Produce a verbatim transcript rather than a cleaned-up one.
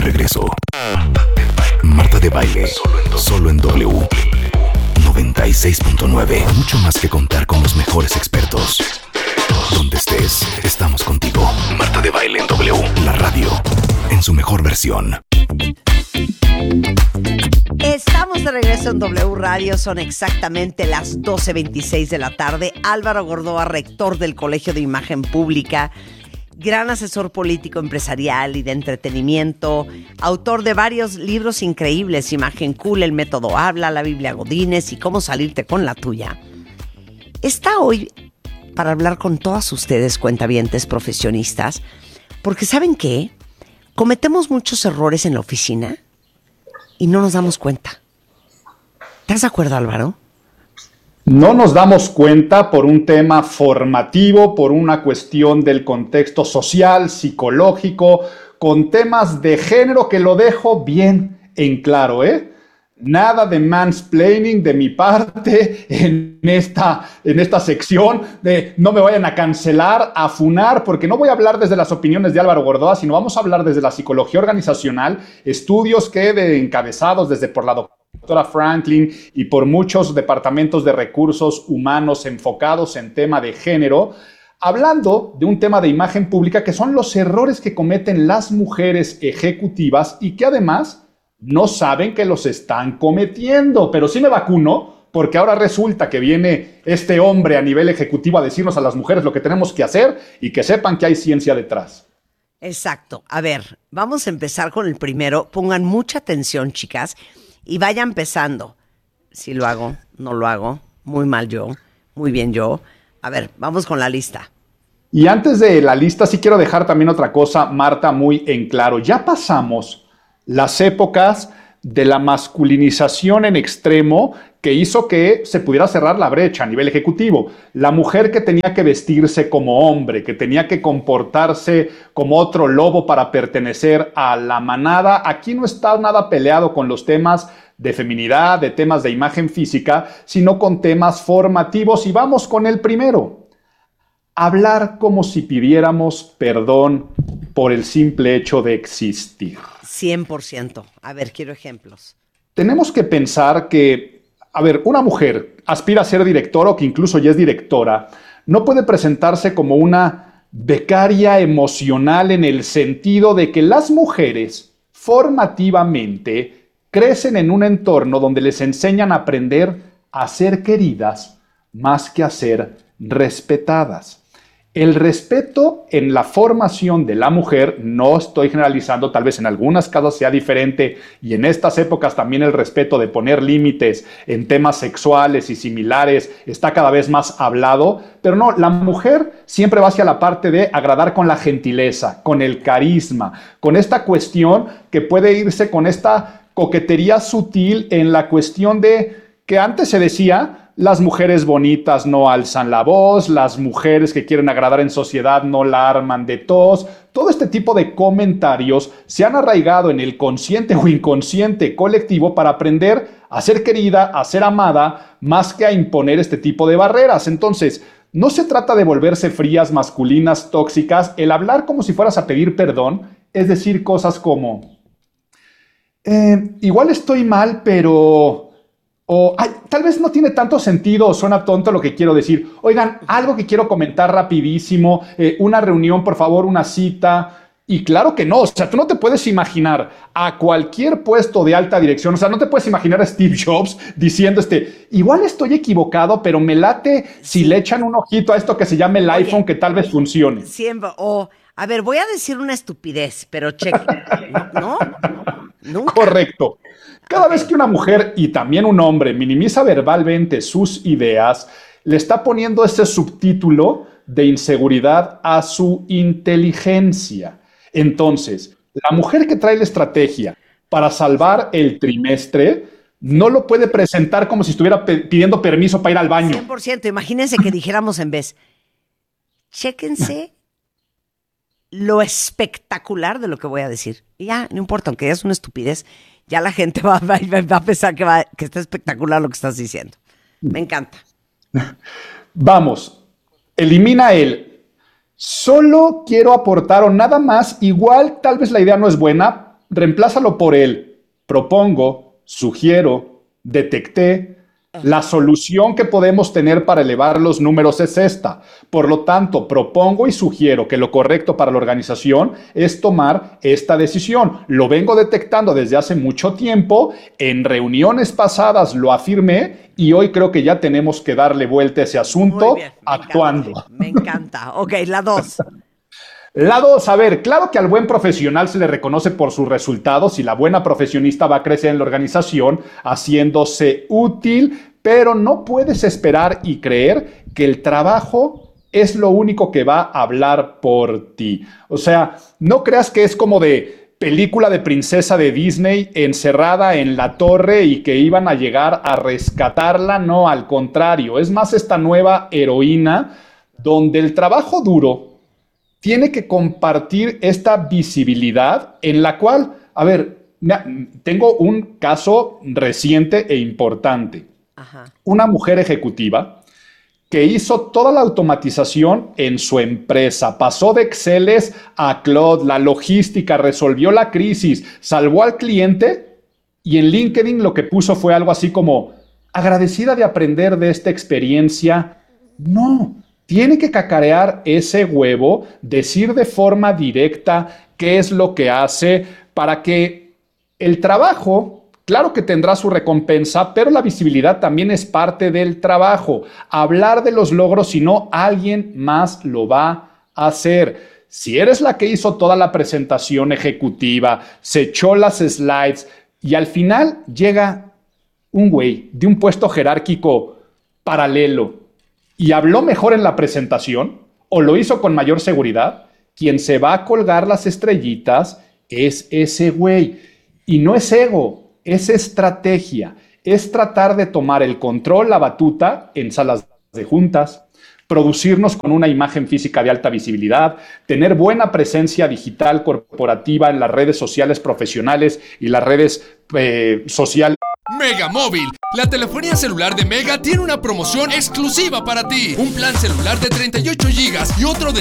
regreso. Marta de Baile, solo en W noventa y seis punto nueve. Mucho más que contar con los mejores expertos. Donde estés, estamos contigo. Marta de Baile en W, la radio en su mejor versión. Estamos de regreso en W Radio, son exactamente las doce veintiséis de la tarde. Álvaro Gordoa, rector del Colegio de Imagen Pública, gran asesor político, empresarial y de entretenimiento, autor de varios libros increíbles: Imagen Cool, El Método Habla, La Biblia Godínez y Cómo Salirte con la Tuya. Está hoy para hablar con todas ustedes, cuentavientes profesionistas, porque ¿saben qué? Cometemos muchos errores en la oficina y no nos damos cuenta. ¿Estás de acuerdo, Álvaro? No nos damos cuenta por un tema formativo, por una cuestión del contexto social, psicológico, con temas de género que lo dejo bien en claro, ¿eh? Nada de mansplaining de mi parte en esta, en esta sección, de no me vayan a cancelar, a funar, porque no voy a hablar desde las opiniones de Álvaro Gordoa, sino vamos a hablar desde la psicología organizacional, estudios que de, encabezados desde por la doctora Franklin y por muchos departamentos de recursos humanos enfocados en tema de género, hablando de un tema de imagen pública que son los errores que cometen las mujeres ejecutivas y que además no saben que los están cometiendo. Pero sí me vacuno, porque ahora resulta que viene este hombre a nivel ejecutivo a decirnos a las mujeres lo que tenemos que hacer y que sepan que hay ciencia detrás. Exacto. A ver, vamos a empezar con el primero. Pongan mucha atención, chicas, y vayan empezando. Si lo hago, no lo hago, muy mal yo, muy bien yo. A ver, vamos con la lista. Y antes de la lista, sí quiero dejar también otra cosa, Marta, muy en claro. Ya pasamos las épocas de la masculinización en extremo que hizo que se pudiera cerrar la brecha a nivel ejecutivo. La mujer que tenía que vestirse como hombre, que tenía que comportarse como otro lobo para pertenecer a la manada. Aquí no está nada peleado con los temas de feminidad, de temas de imagen física, sino con temas formativos. Y vamos con el primero. Hablar como si pidiéramos perdón por el simple hecho de existir. cien por ciento. A ver, quiero ejemplos. Tenemos que pensar que, a ver, una mujer aspira a ser directora o que incluso ya es directora, no puede presentarse como una becaria emocional en el sentido de que las mujeres formativamente crecen en un entorno donde les enseñan a aprender a ser queridas más que a ser respetadas. El respeto en la formación de la mujer, no estoy generalizando, tal vez en algunas casos sea diferente, y en estas épocas también el respeto de poner límites en temas sexuales y similares está cada vez más hablado, pero no, la mujer siempre va hacia la parte de agradar con la gentileza, con el carisma, con esta cuestión que puede irse con esta coquetería sutil en la cuestión de que antes se decía: las mujeres bonitas no alzan la voz, las mujeres que quieren agradar en sociedad no la arman de tos. Todo este tipo de comentarios se han arraigado en el consciente o inconsciente colectivo para aprender a ser querida, a ser amada, más que a imponer este tipo de barreras. Entonces, no se trata de volverse frías, masculinas, tóxicas. El hablar como si fueras a pedir perdón es decir cosas como: eh, igual estoy mal, pero... O ay, tal vez no tiene tanto sentido o suena tonto lo que quiero decir. Oigan, algo que quiero comentar rapidísimo, eh, una reunión, por favor, una cita. Y claro que no, o sea, tú no te puedes imaginar a cualquier puesto de alta dirección, o sea, no te puedes imaginar a Steve Jobs diciendo, este, igual estoy equivocado, pero me late si le echan un ojito a esto que se llama el Oye, iPhone, que tal vez funcione. Siempre, o, a ver, voy a decir una estupidez, pero cheque. ¿No? Nunca. Correcto. Cada vez que una mujer y también un hombre minimiza verbalmente sus ideas, le está poniendo ese subtítulo de inseguridad a su inteligencia. Entonces, la mujer que trae la estrategia para salvar el trimestre no lo puede presentar como si estuviera pe- pidiendo permiso para ir al baño. cien por ciento. Imagínense que dijéramos en vez, chéquense lo espectacular de lo que voy a decir. Y ya, no importa, aunque es una estupidez, ya la gente va, va, va a pensar que, va, que está espectacular lo que estás diciendo. Me encanta. Vamos, elimina el solo quiero aportar o nada más. Igual tal vez la idea no es buena, reemplázalo por el propongo, sugiero, detecté. La solución que podemos tener para elevar los números es esta. Por lo tanto, propongo y sugiero que lo correcto para la organización es tomar esta decisión. Lo vengo detectando desde hace mucho tiempo. En reuniones pasadas lo afirmé y hoy creo que ya tenemos que darle vuelta a ese asunto. Muy bien, me actuando. Encanta, me encanta. Ok, la dos. La dos, a ver, claro que al buen profesional se le reconoce por sus resultados y la buena profesionista va a crecer en la organización haciéndose útil, pero no puedes esperar y creer que el trabajo es lo único que va a hablar por ti. O sea, no creas que es como de película de princesa de Disney encerrada en la torre y que iban a llegar a rescatarla. No, al contrario, es más esta nueva heroína donde el trabajo duro tiene que compartir esta visibilidad en la cual, a ver, tengo un caso reciente e importante. Ajá. Una mujer ejecutiva que hizo toda la automatización en su empresa, pasó de Exceles a Cloud, la logística, resolvió la crisis, salvó al cliente y en LinkedIn lo que puso fue algo así como, agradecida de aprender de esta experiencia. No. Tiene que cacarear ese huevo, decir de forma directa qué es lo que hace para que el trabajo, claro que tendrá su recompensa, pero la visibilidad también es parte del trabajo. Hablar de los logros, si no, alguien más lo va a hacer. Si eres la que hizo toda la presentación ejecutiva, se echó las slides y al final llega un güey de un puesto jerárquico paralelo y habló mejor en la presentación o lo hizo con mayor seguridad, quien se va a colgar las estrellitas es ese güey. Y no es ego, es estrategia. Es tratar de tomar el control, la batuta en salas de juntas, producirnos con una imagen física de alta visibilidad, tener buena presencia digital corporativa en las redes sociales profesionales y las redes eh, sociales. Mega Móvil, la telefonía celular de Mega tiene una promoción exclusiva para ti. Un plan celular de treinta y ocho gigas y otro de